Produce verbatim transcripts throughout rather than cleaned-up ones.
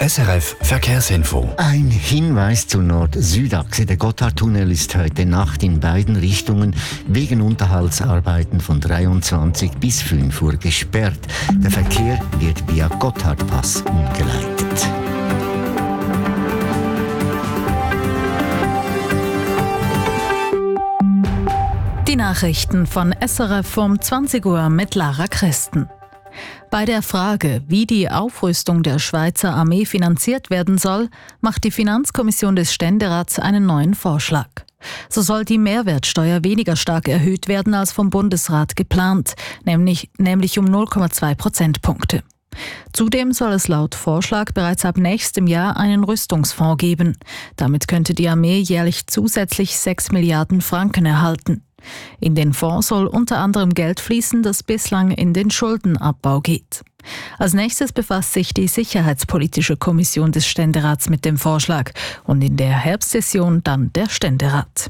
S R F Verkehrsinfo. Ein Hinweis zur Nord-Süd-Achse. Der Gotthardtunnel ist heute Nacht in beiden Richtungen wegen Unterhaltsarbeiten von dreiundzwanzig bis fünf Uhr gesperrt. Der Verkehr wird via Gotthardpass umgeleitet. Die Nachrichten von S R F um zwanzig Uhr mit Lara Christen. Bei der Frage, wie die Aufrüstung der Schweizer Armee finanziert werden soll, macht die Finanzkommission des Ständerats einen neuen Vorschlag. So soll die Mehrwertsteuer weniger stark erhöht werden als vom Bundesrat geplant, nämlich, nämlich um null Komma zwei Prozentpunkte. Zudem soll es laut Vorschlag bereits ab nächstem Jahr einen Rüstungsfonds geben. Damit könnte die Armee jährlich zusätzlich sechs Milliarden Franken erhalten. In den Fonds soll unter anderem Geld fließen, das bislang in den Schuldenabbau geht. Als nächstes befasst sich die Sicherheitspolitische Kommission des Ständerats mit dem Vorschlag und in der Herbstsession dann der Ständerat.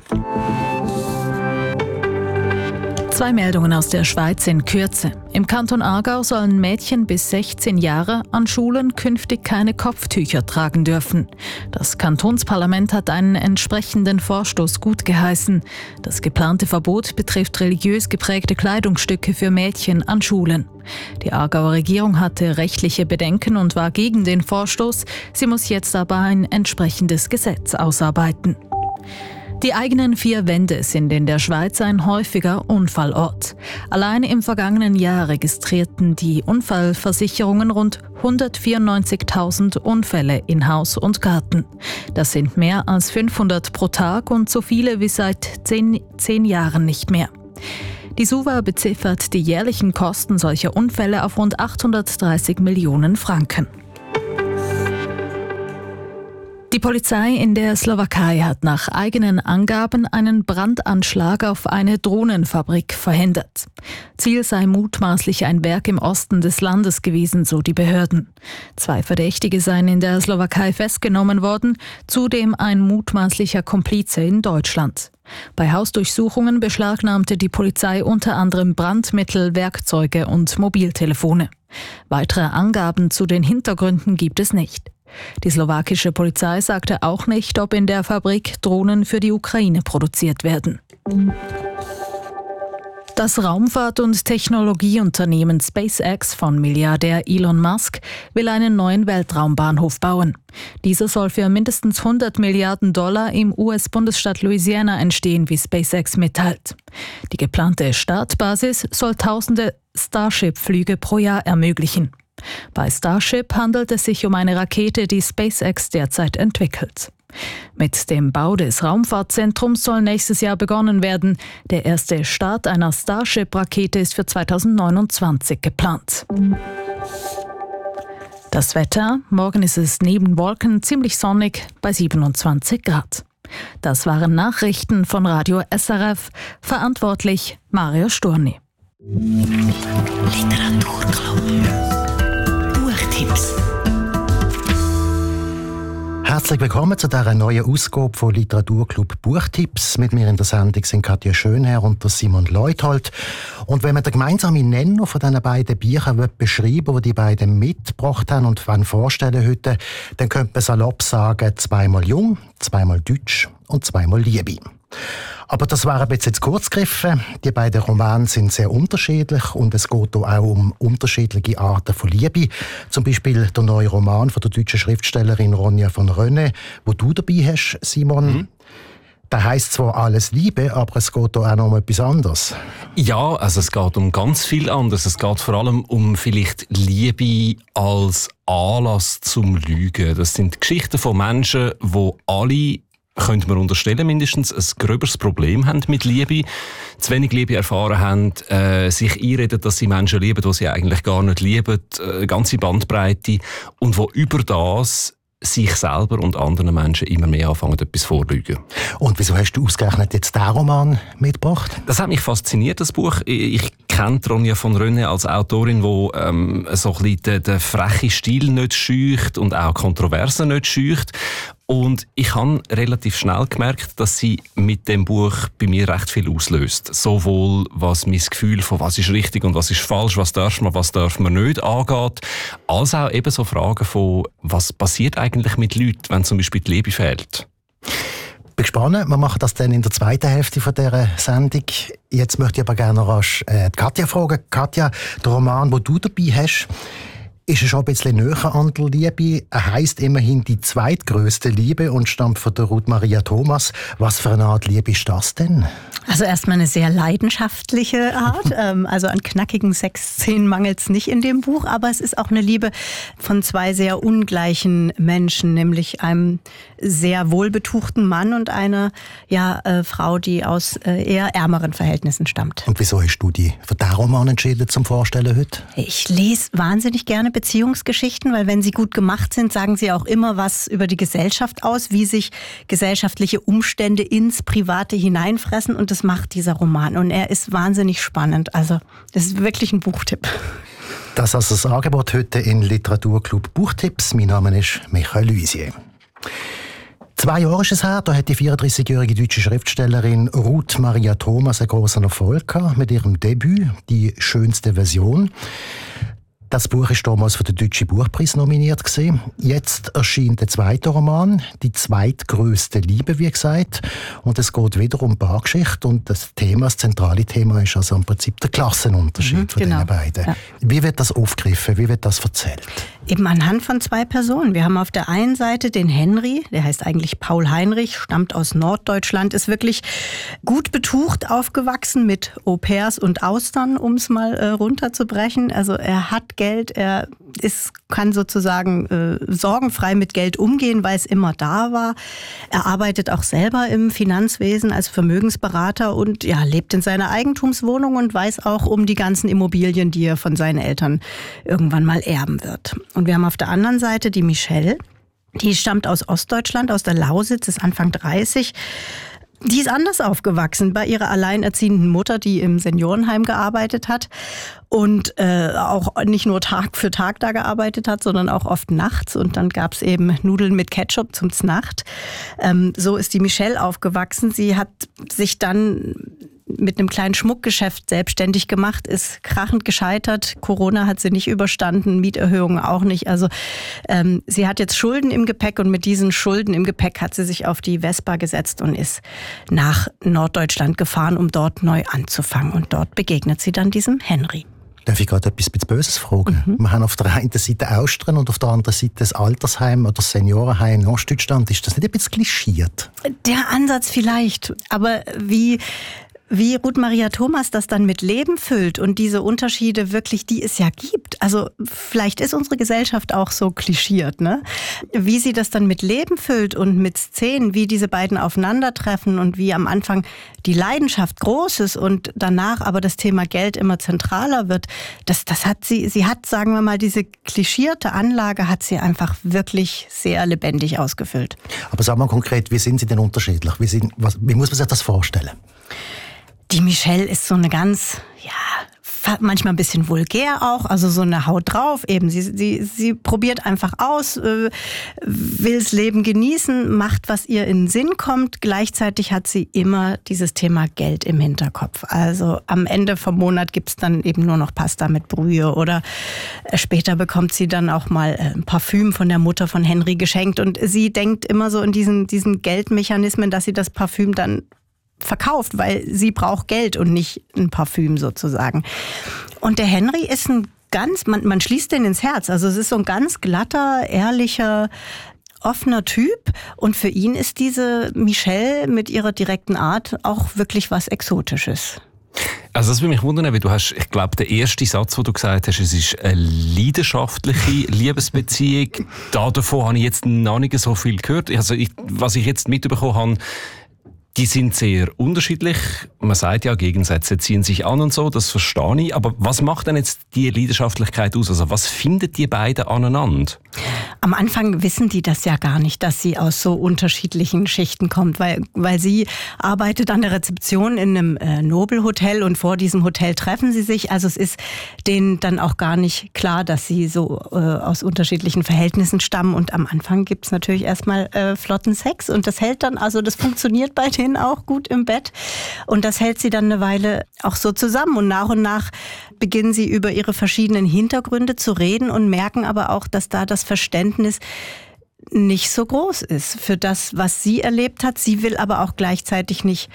Zwei Meldungen aus der Schweiz in Kürze. Im Kanton Aargau sollen Mädchen bis sechzehn Jahre an Schulen künftig keine Kopftücher tragen dürfen. Das Kantonsparlament hat einen entsprechenden Vorstoß gutgeheißen. Das geplante Verbot betrifft religiös geprägte Kleidungsstücke für Mädchen an Schulen. Die Aargauer Regierung hatte rechtliche Bedenken und war gegen den Vorstoß. Sie muss jetzt aber ein entsprechendes Gesetz ausarbeiten. Die eigenen vier Wände sind in der Schweiz ein häufiger Unfallort. Allein im vergangenen Jahr registrierten die Unfallversicherungen rund hundertvierundneunzigtausend Unfälle in Haus und Garten. Das sind mehr als fünfhundert pro Tag und so viele wie seit zehn, zehn Jahren nicht mehr. Die SUVA beziffert die jährlichen Kosten solcher Unfälle auf rund achthundertdreißig Millionen Franken. Die Polizei in der Slowakei hat nach eigenen Angaben einen Brandanschlag auf eine Drohnenfabrik verhindert. Ziel sei mutmaßlich ein Werk im Osten des Landes gewesen, so die Behörden. Zwei Verdächtige seien in der Slowakei festgenommen worden, zudem ein mutmaßlicher Komplize in Deutschland. Bei Hausdurchsuchungen beschlagnahmte die Polizei unter anderem Brandmittel, Werkzeuge und Mobiltelefone. Weitere Angaben zu den Hintergründen gibt es nicht. Die slowakische Polizei sagte auch nicht, ob in der Fabrik Drohnen für die Ukraine produziert werden. Das Raumfahrt- und Technologieunternehmen SpaceX von Milliardär Elon Musk will einen neuen Weltraumbahnhof bauen. Dieser soll für mindestens hundert Milliarden Dollar im U S-Bundesstaat Louisiana entstehen, wie SpaceX mitteilt. Die geplante Startbasis soll tausende Starship-Flüge pro Jahr ermöglichen. Bei Starship handelt es sich um eine Rakete, die SpaceX derzeit entwickelt. Mit dem Bau des Raumfahrtzentrums soll nächstes Jahr begonnen werden. Der erste Start einer Starship-Rakete ist für zweitausendneunundzwanzig geplant. Das Wetter: Morgen ist es neben Wolken ziemlich sonnig bei siebenundzwanzig Grad. Das waren Nachrichten von Radio S R F. Verantwortlich Mario Sturni. Literaturclub. Buchtipps. Herzlich willkommen zu dieser neuen Ausgabe von Literaturclub Buchtipps. Mit mir in der Sendung sind Katja Schönherr und Simon Leuthold. Und wenn man den gemeinsamen Nenner von diesen beiden Büchern beschreiben, die die beiden mitgebracht haben und vorstellen heute, dann könnte man salopp sagen, zweimal jung, zweimal deutsch und zweimal Liebe. Aber das war ein bisschen zu kurz gegriffen. Die beiden Romane sind sehr unterschiedlich und es geht auch um unterschiedliche Arten von Liebe. Zum Beispiel der neue Roman von der deutschen Schriftstellerin Ronja von Rönne, wo du dabei hast, Simon. Mhm. Der heisst zwar «Alles Liebe», aber es geht auch noch um etwas anderes. Ja, also es geht um ganz viel anderes. Es geht vor allem um vielleicht Liebe als Anlass zum Lügen. Das sind Geschichten von Menschen, die alle, könnte man unterstellen, mindestens ein gröberes Problem haben mit Liebe, zu wenig Liebe erfahren haben, äh, sich einreden, dass sie Menschen lieben, die sie eigentlich gar nicht lieben, äh, ganze Bandbreite, und wo über das sich selber und anderen Menschen immer mehr anfangen, etwas vorzulügen. Und wieso hast du ausgerechnet jetzt diesen Roman mitgebracht? Das hat mich fasziniert, das Buch. Ich kennt Ronja von Rönne als Autorin, die ähm, so ein bisschen den, den frechen Stil nicht scheucht und auch Kontroversen nicht scheucht. Und ich habe relativ schnell gemerkt, dass sie mit dem Buch bei mir recht viel auslöst. Sowohl was mein Gefühl von was ist richtig und was ist falsch, was darf man, was darf man nicht angeht, als auch eben so Fragen von, was passiert eigentlich mit Leuten, wenn zum Beispiel die Liebe fehlt. Ich bin gespannt. Wir machen das dann in der zweiten Hälfte von dieser Sendung. Jetzt möchte ich aber gerne noch rasch äh, Katja fragen. Katja, der Roman, den du dabei hast, ist er schon ein bisschen näher an der Liebe. Er heisst immerhin «Die zweitgrößte Liebe» und stammt von der Ruth Maria Thomas. Was für eine Art Liebe ist das denn? Also erstmal eine sehr leidenschaftliche Art. Also an knackigen Sexszenen mangelt es nicht in dem Buch, aber es ist auch eine Liebe von zwei sehr ungleichen Menschen, nämlich einem sehr wohlbetuchten Mann und einer ja, äh, Frau, die aus äh, eher ärmeren Verhältnissen stammt. Und wieso hast du dich für diesen Roman entschieden zum Vorstellen heute? Ich lese wahnsinnig gerne Beziehungsgeschichten, weil wenn sie gut gemacht sind, sagen sie auch immer was über die Gesellschaft aus, wie sich gesellschaftliche Umstände ins Private hineinfressen, und das macht dieser Roman. Und er ist wahnsinnig spannend. Also das ist wirklich ein Buchtipp. Das ist also das Angebot heute in Literaturclub Buchtipps. Mein Name ist Michael Luisier. Zwei Jahre ist es her, da hat die vierunddreißigjährige deutsche Schriftstellerin Ruth Maria Thomas einen grossen Erfolg gehabt mit ihrem Debüt «Die schönste Version». Das Buch ist damals für den Deutschen Buchpreis nominiert gewesen. Jetzt erscheint der zweite Roman, «Die zweitgrößte Liebe», wie gesagt. Und es geht wieder um Paargeschichte. Und das Thema, das zentrale Thema ist also im Prinzip der Klassenunterschied mhm, von genau. den beiden. Ja. Wie wird das aufgegriffen? Wie wird das erzählt? Eben anhand von zwei Personen. Wir haben auf der einen Seite den Henry, der heißt eigentlich Paul Heinrich, stammt aus Norddeutschland, ist wirklich gut betucht aufgewachsen mit Au-pairs und Austern, um es mal äh, runterzubrechen. Also er hat Geld, er ist, kann sozusagen äh, sorgenfrei mit Geld umgehen, weil es immer da war. Er arbeitet auch selber im Finanzwesen als Vermögensberater und ja, lebt in seiner Eigentumswohnung und weiß auch um die ganzen Immobilien, die er von seinen Eltern irgendwann mal erben wird. Und wir haben auf der anderen Seite die Michelle, die stammt aus Ostdeutschland, aus der Lausitz, ist Anfang dreißig. Die ist anders aufgewachsen bei ihrer alleinerziehenden Mutter, die im Seniorenheim gearbeitet hat und äh, auch nicht nur Tag für Tag da gearbeitet hat, sondern auch oft nachts. Und dann gab's eben Nudeln mit Ketchup zum Znacht. Ähm, so ist die Michelle aufgewachsen. Sie hat sich dann mit einem kleinen Schmuckgeschäft selbstständig gemacht, ist krachend gescheitert. Corona hat sie nicht überstanden, Mieterhöhungen auch nicht. Also ähm, sie hat jetzt Schulden im Gepäck und mit diesen Schulden im Gepäck hat sie sich auf die Vespa gesetzt und ist nach Norddeutschland gefahren, um dort neu anzufangen. Und dort begegnet sie dann diesem Henry. Darf ich gerade etwas Böses fragen? Mhm. Wir haben auf der einen Seite Austria und auf der anderen Seite das Altersheim oder das Seniorenheim in Ostdeutschland. Ist das nicht ein bisschen klischiert? Der Ansatz vielleicht, aber wie... Wie Ruth Maria Thomas das dann mit Leben füllt und diese Unterschiede wirklich, die es ja gibt. Also vielleicht ist unsere Gesellschaft auch so klischiert, ne? Wie sie das dann mit Leben füllt und mit Szenen, wie diese beiden aufeinandertreffen und wie am Anfang die Leidenschaft groß ist und danach aber das Thema Geld immer zentraler wird. Das, das hat sie, sie hat, sagen wir mal, diese klischierte Anlage hat sie einfach wirklich sehr lebendig ausgefüllt. Aber sag mal konkret, wie sind sie denn unterschiedlich? Wie, sind, was, wie muss man sich das vorstellen? Die Michelle ist so eine ganz, ja, manchmal ein bisschen vulgär auch, also so eine Haut drauf eben. Sie, sie, sie probiert einfach aus, äh, will's Leben genießen, macht, was ihr in den Sinn kommt. Gleichzeitig hat sie immer dieses Thema Geld im Hinterkopf. Also am Ende vom Monat gibt's dann eben nur noch Pasta mit Brühe oder später bekommt sie dann auch mal ein Parfüm von der Mutter von Henry geschenkt. Und sie denkt immer so in diesen, diesen Geldmechanismen, dass sie das Parfüm dann verkauft, weil sie braucht Geld und nicht ein Parfüm sozusagen. Und der Henry ist ein ganz, man, man schließt den ins Herz. Also es ist so ein ganz glatter, ehrlicher, offener Typ. Und für ihn ist diese Michelle mit ihrer direkten Art auch wirklich was Exotisches. Also das würde mich wundern, weil du hast, ich glaube, der erste Satz, den du gesagt hast, es ist eine leidenschaftliche Liebesbeziehung. Da davon habe ich jetzt noch nicht so viel gehört. Also ich, was ich jetzt mitbekommen habe, Die sind sehr unterschiedlich. Man sagt ja, Gegensätze ziehen sich an und so, das verstehe ich. Aber was macht denn jetzt die Leidenschaftlichkeit aus? Also was findet die beiden aneinander? Am Anfang wissen die das ja gar nicht, dass sie aus so unterschiedlichen Schichten kommt, weil, weil sie arbeitet an der Rezeption in einem äh, Nobelhotel und vor diesem Hotel treffen sie sich. Also es ist denen dann auch gar nicht klar, dass sie so äh, aus unterschiedlichen Verhältnissen stammen. Und am Anfang gibt's natürlich erstmal äh, flotten Sex und das hält dann, also das funktioniert bei denen auch gut im Bett. Und das hält sie dann eine Weile auch so zusammen. Und nach und nach beginnen sie über ihre verschiedenen Hintergründe zu reden und merken aber auch, dass da das Verständnis nicht so groß ist für das, was sie erlebt hat. Sie will aber auch gleichzeitig nicht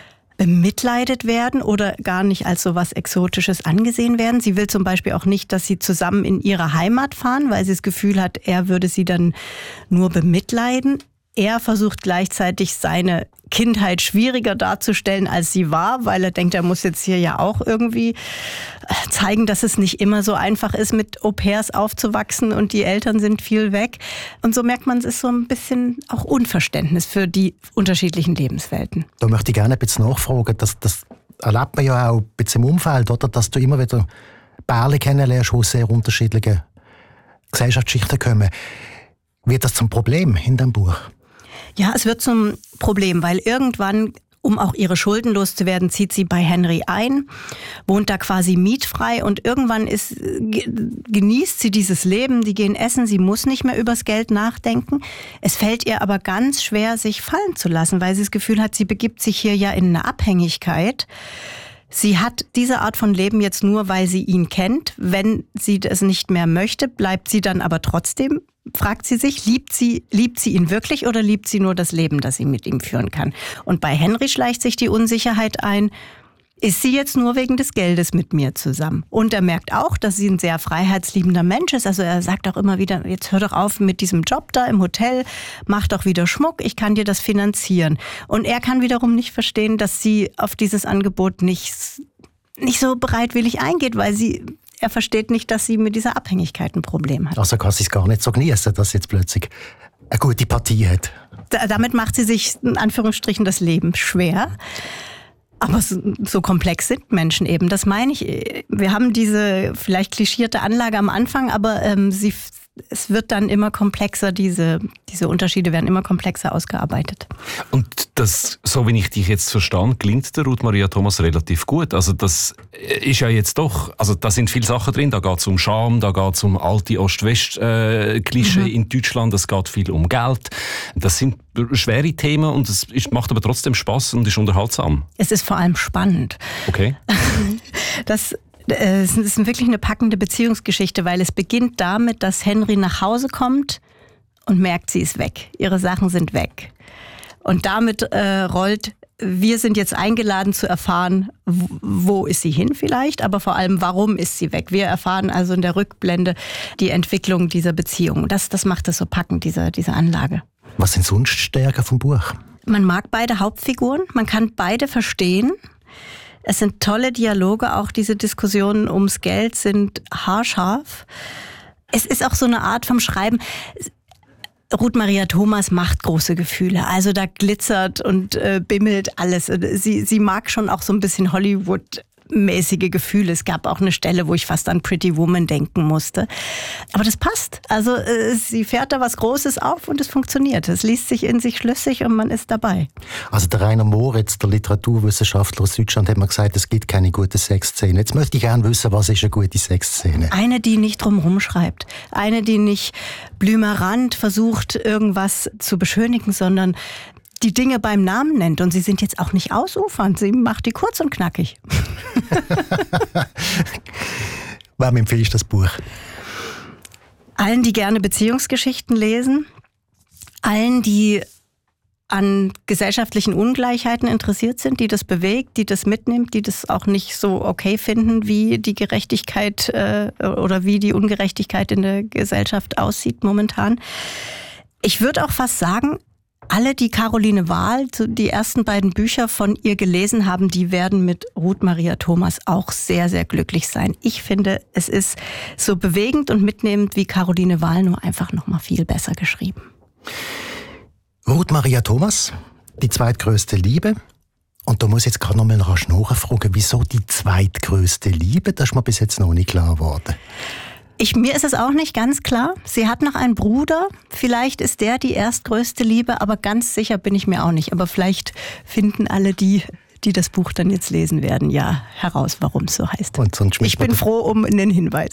bemitleidet werden oder gar nicht als so was Exotisches angesehen werden. Sie will zum Beispiel auch nicht, dass sie zusammen in ihre Heimat fahren, weil sie das Gefühl hat, er würde sie dann nur bemitleiden. Er versucht gleichzeitig seine Kindheit schwieriger darzustellen, als sie war, weil er denkt, er muss jetzt hier ja auch irgendwie zeigen, dass es nicht immer so einfach ist, mit Au-pairs aufzuwachsen und die Eltern sind viel weg. Und so merkt man, es ist so ein bisschen auch Unverständnis für die unterschiedlichen Lebenswelten. Da möchte ich gerne ein bisschen nachfragen. Das, das erlebt man ja auch ein bisschen im Umfeld, oder? Dass du immer wieder Pärchen kennenlernst, die aus sehr unterschiedlichen Gesellschaftsschichten kommen. Wird das zum Problem in diesem Buch? Ja, es wird zum Problem, weil irgendwann, um auch ihre Schulden loszuwerden, zieht sie bei Henry ein, wohnt da quasi mietfrei und irgendwann ist, genießt sie dieses Leben, die gehen essen, sie muss nicht mehr übers Geld nachdenken. Es fällt ihr aber ganz schwer, sich fallen zu lassen, weil sie das Gefühl hat, sie begibt sich hier ja in eine Abhängigkeit. Sie hat diese Art von Leben jetzt nur, weil sie ihn kennt. Wenn sie das nicht mehr möchte, bleibt sie dann aber trotzdem, fragt sie sich, liebt sie, liebt sie ihn wirklich oder liebt sie nur das Leben, das sie mit ihm führen kann? Und bei Henry schleicht sich die Unsicherheit ein, ist sie jetzt nur wegen des Geldes mit mir zusammen? Und er merkt auch, dass sie ein sehr freiheitsliebender Mensch ist. Also er sagt auch immer wieder, jetzt hör doch auf mit diesem Job da im Hotel, mach doch wieder Schmuck, ich kann dir das finanzieren. Und er kann wiederum nicht verstehen, dass sie auf dieses Angebot nicht, nicht so bereitwillig eingeht, weil sie... Er versteht nicht, dass sie mit dieser Abhängigkeit ein Problem hat. Also kann sie es gar nicht so genießen, dass sie jetzt plötzlich eine gute Partie hat. Da, damit macht sie sich in Anführungsstrichen das Leben schwer. Aber so, so komplex sind Menschen eben, das meine ich. Wir haben diese vielleicht klischierte Anlage am Anfang, aber ähm, sie, es wird dann immer komplexer, diese, diese Unterschiede werden immer komplexer ausgearbeitet. Und das, so wie ich dich jetzt verstehe, klingt der Ruth Maria Thomas relativ gut. Also das ist ja jetzt doch, also da sind viele Sachen drin, da geht es um Scham, da geht es um alte Ost-West-Klischee äh, mhm. in Deutschland, es geht viel um Geld. Das sind schwere Themen und es ist, macht aber trotzdem Spaß und ist unterhaltsam. Es ist vor allem spannend. Okay. Das Es ist wirklich eine packende Beziehungsgeschichte, weil es beginnt damit, dass Henry nach Hause kommt und merkt, sie ist weg. Ihre Sachen sind weg. Und damit äh, rollt, wir sind jetzt eingeladen zu erfahren, wo ist sie hin vielleicht, aber vor allem, warum ist sie weg. Wir erfahren also in der Rückblende die Entwicklung dieser Beziehung. Das, das macht es so packend, diese, diese Anlage. Was sind sonst Stärken vom Buch? Man mag beide Hauptfiguren, man kann beide verstehen. Es sind tolle Dialoge, auch diese Diskussionen ums Geld sind haarscharf. Es ist auch so eine Art vom Schreiben. Ruth Maria Thomas macht große Gefühle, also da glitzert und äh, bimmelt alles. Sie, sie mag schon auch so ein bisschen Hollywood mäßige Gefühle. Es gab auch eine Stelle, wo ich fast an Pretty Woman denken musste. Aber das passt. Also äh, sie fährt da was Großes auf und es funktioniert. Es liest sich in sich schlüssig und man ist dabei. Also der Rainer Moritz, der Literaturwissenschaftler aus Deutschland, hat mir gesagt, es gibt keine gute Sexszene. Jetzt möchte ich gerne wissen, was ist eine gute Sexszene? Eine, die nicht drumherum schreibt. Eine, die nicht blümerant versucht, irgendwas zu beschönigen, sondern die Dinge beim Namen nennt. Und sie sind jetzt auch nicht ausufernd. Sie macht die kurz und knackig. Wem empfiehlst du das Buch? Allen, die gerne Beziehungsgeschichten lesen. Allen, die an gesellschaftlichen Ungleichheiten interessiert sind, die das bewegt, die das mitnimmt, die das auch nicht so okay finden, wie die Gerechtigkeit äh, oder wie die Ungerechtigkeit in der Gesellschaft aussieht momentan. Ich würde auch fast sagen, alle, die Caroline Wahl, die ersten beiden Bücher von ihr gelesen haben, die werden mit Ruth Maria Thomas auch sehr, sehr glücklich sein. Ich finde, es ist so bewegend und mitnehmend wie Caroline Wahl, nur einfach noch mal viel besser geschrieben. Ruth Maria Thomas, die zweitgrößte Liebe. Und da muss ich jetzt gerade noch mal nachfragen, wieso die zweitgrößte Liebe? Das ist mir bis jetzt noch nicht klar geworden. Ich, mir ist es auch nicht ganz klar. Sie hat noch einen Bruder. Vielleicht ist der die erstgrößte Liebe, aber ganz sicher bin ich mir auch nicht. Aber vielleicht finden alle die, die das Buch dann jetzt lesen werden, ja heraus, warum es so heißt. Und sonst ich bin froh um einen Hinweis.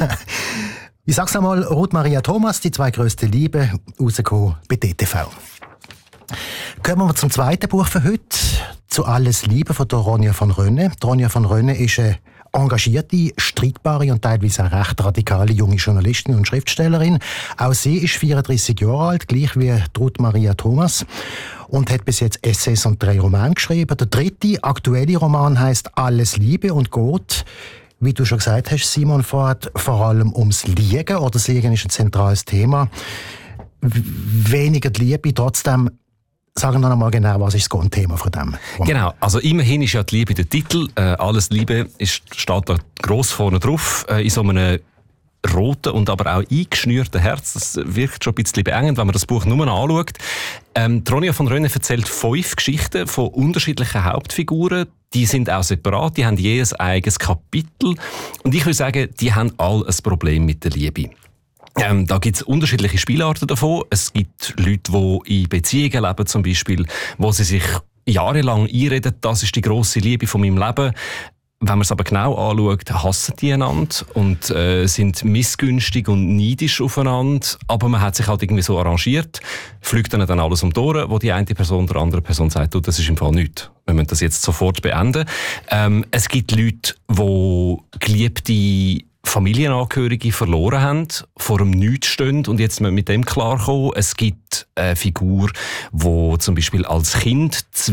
Ich sag's einmal, Ruth Maria Thomas, die zweitgrößte Liebe, rausgekommen bei D T V. Kommen wir zum zweiten Buch für heute, «Zu alles Liebe» von der Ronja von Rönne. Die Ronja von Rönne ist eine engagierte, streitbare und teilweise auch recht radikale junge Journalistin und Schriftstellerin. Auch sie ist vierunddreissig Jahre alt, gleich wie Ruth Maria Thomas, und hat bis jetzt Essays und drei Romane geschrieben. Der dritte, aktuelle Roman heisst «Alles Liebe» und geht, wie du schon gesagt hast, Simon, vor allem ums Liegen, oder das Liegen ist ein zentrales Thema. Weniger die Liebe, trotzdem. Sagen wir noch einmal genau, was ist das Grundthema von dem Roman? Genau, also immerhin ist ja die Liebe der Titel. Äh, «Alles Liebe» ist, steht da gross vorne drauf, äh, in so einem roten und aber auch eingeschnürten Herz. Das wirkt schon ein bisschen beengend, wenn man das Buch nur anschaut. Ähm, Ronja von Rönne erzählt fünf Geschichten von unterschiedlichen Hauptfiguren. Die sind auch separat, die haben jedes eigenes Kapitel. Und ich würde sagen, die haben alle ein Problem mit der Liebe. Ähm, da gibt es unterschiedliche Spielarten davon. Es gibt Leute, die in Beziehungen leben, zum Beispiel, wo sie sich jahrelang einreden, das ist die grosse Liebe von meinem Leben. Wenn man es aber genau anschaut, hassen die einander und äh, sind missgünstig und neidisch aufeinander. Aber man hat sich halt irgendwie so arrangiert, fliegt dann, dann alles um die Ohren, wo die eine Person der andere Person sagt, oh, das ist im Fall nichts. Wir müssen das jetzt sofort beenden. Ähm, es gibt Leute, die geliebte Familienangehörige verloren haben, vor dem Nichts stehen und jetzt mit dem klarkommen. Es gibt eine Figur, die zum Beispiel als Kind